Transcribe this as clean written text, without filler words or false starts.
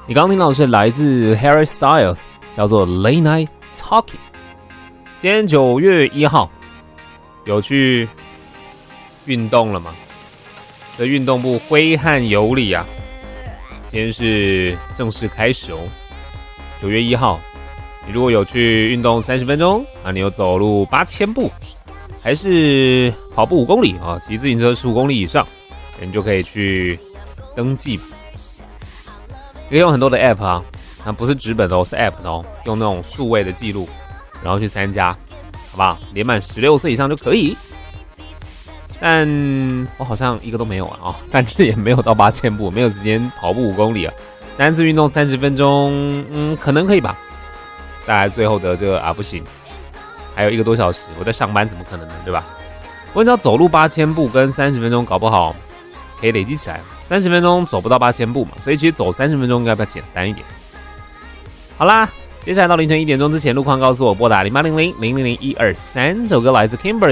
你刚刚听到的是来自 Harry Styles， 叫做 Late Night Talking。今天9月1号，有去运动了吗？这运动部挥汗有礼啊！今天是正式开始哦。9月1号，你如果有去运动30分钟啊，你有走路8000步，还是跑步5公里啊，骑自行车15公里以上，你就可以去登记。可以用很多的 app 啊，那不是纸本的哦，是 app 的哦，用那种数位的记录，然后去参加，好不好？年满16岁以上就可以。但我好像一个都没有啊，但是也没有到8000步，没有时间跑步5公里啊。单次运动30分钟，可能可以吧。再来最后的这个不行，还有1个多小时，我在上班，怎么可能呢？对吧？我知道走路8000步跟30分钟搞不好可以累积起来。30分钟走不到8000步嘛，所以其实走30分钟应该比较简单一点。好啦，接下来到凌晨1点钟之前，路况告诉我拨打0800000123，这首歌来自 Kimberly。